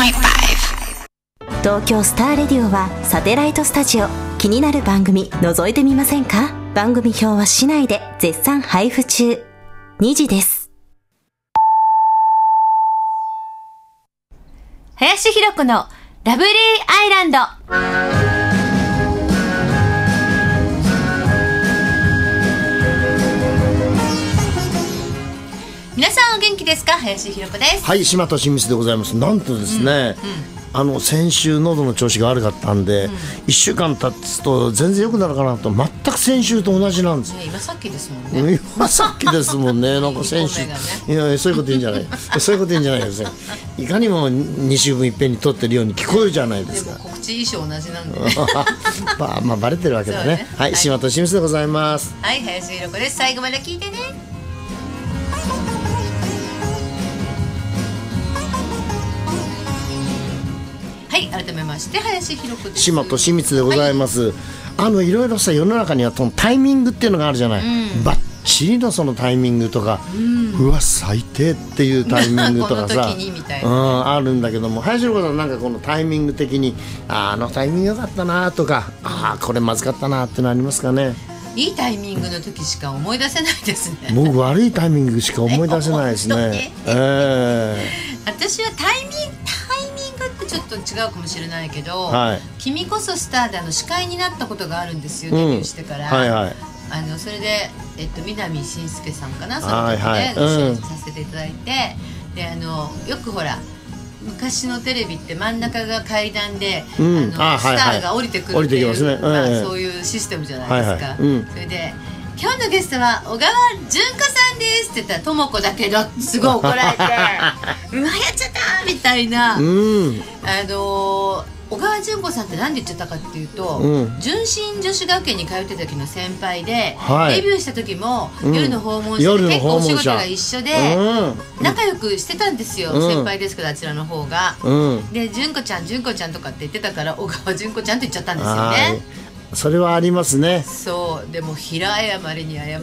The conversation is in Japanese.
東京スターレディオはサテライトスタジオ。気になる番組覗いてみませんか？番組表は市内で絶賛配布中。2時です。 林ひろ子のラブリーアイランド。皆さんお元気ですか？林ひろ子です。 はい、島田真光でございます。なんとですね、先週喉の調子が悪かったんで、1週間経つと全然良くなるかなと、全く先週と同じなんです。 今さっきですもんね。 今さっきですもんね。なんか先週、いやそういうこと言うんじゃない。そういうこと言うんじゃないですよ。いかにも2週分いっぺんに撮ってるように聞こえるじゃないですか。 でも告知衣装同じなんで、 まあバレてるわけだね。はい、島田真光でございます。 はい、林ひろ子です。最後まで聞いてね。はい、改めまして林ひろ子です。 島田真光でございます。いろいろさ、世の中にはそのタイミングっていうのがあるじゃない。バッチリのそのタイミングとか、うわ最低っていうタイミングとかさこの時にみたいな、 あるんだけども、林ひろ子さんなんかこのタイミング的にあのタイミング良かったなとか、これまずかったなってのありますかね？ いいタイミングの時しか思い出せないですね。 僕悪いタイミングしか思い出せないですね。 私はタイミングってちょっと違うかもしれないけど、君こそスターで司会になったことがあるんですよ、デビューしてから。それで、南信介さんかな、その時でご一緒させていただいて、でよくほら昔のテレビって真ん中が階段で、スターが降りてくるっていう、そういうシステムじゃないですか。それで今日のゲストは小川純子さんですって言ったら、ともこだけどすごい怒られてうわやっちゃったみたいな。小川純子さんって何で言っちゃったかっていうと、純真女子学園に通ってた時の先輩で、デビューした時も夜の訪問者で結構お仕事が一緒で仲良くしてたんですよ。先輩ですけど、あちらの方が。で純子ちゃん純子ちゃんとかって言ってたから、小川純子ちゃんって言っちゃったんですよね。 それはありますね。 そう、でも平謝りに謝